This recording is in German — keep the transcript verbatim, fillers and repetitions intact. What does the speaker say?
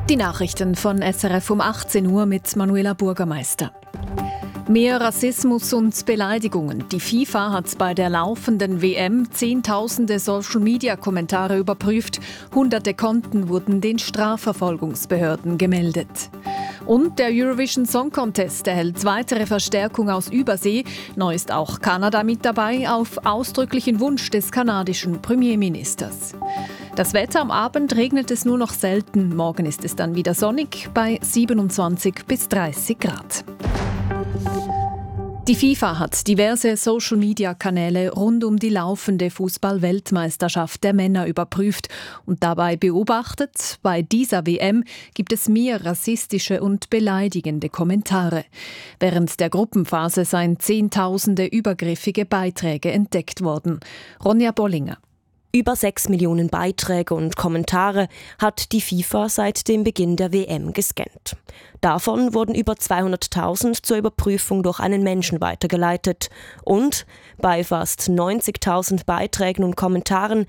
Die Nachrichten von S R F um achtzehn Uhr mit Manuela Bürgermeister. Mehr Rassismus und Beleidigungen. Die FIFA hat bei der laufenden W M zehntausende Social-Media-Kommentare überprüft. Hunderte Konten wurden den Strafverfolgungsbehörden gemeldet. Und der Eurovision Song Contest erhält weitere Verstärkung aus Übersee. Neu ist auch Kanada mit dabei, auf ausdrücklichen Wunsch des kanadischen Premierministers. Das Wetter: am Abend regnet es nur noch selten. Morgen ist es dann wieder sonnig bei siebenundzwanzig bis dreißig Grad. Die FIFA hat diverse Social-Media-Kanäle rund um die laufende Fußball-Weltmeisterschaft der Männer überprüft und dabei beobachtet, bei dieser W M gibt es mehr rassistische und beleidigende Kommentare. Während der Gruppenphase seien zehntausende übergriffige Beiträge entdeckt worden. Ronja Bollinger. Über sechs Millionen Beiträge und Kommentare hat die FIFA seit dem Beginn der W M gescannt. Davon wurden über zweihunderttausend zur Überprüfung durch einen Menschen weitergeleitet. Und bei fast neunzigtausend Beiträgen und Kommentaren